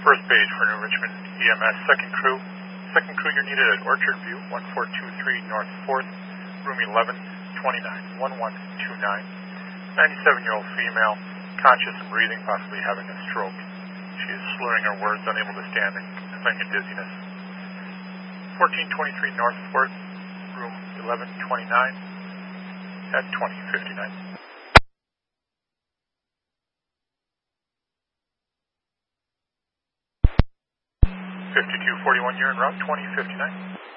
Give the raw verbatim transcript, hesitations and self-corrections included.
First page for New Richmond E M S, second crew. Second crew, you're needed at Orchard View, one four two three North fourth, room eleven twenty-nine, one one two nine. ninety-seven-year-old female, conscious and breathing, possibly having a stroke. She is slurring her words, unable to stand, and having a dizziness. fourteen twenty-three North fourth, room eleven twenty-nine, at twenty fifty-nine. fifty-two forty-one, you're en route, twenty fifty-nine.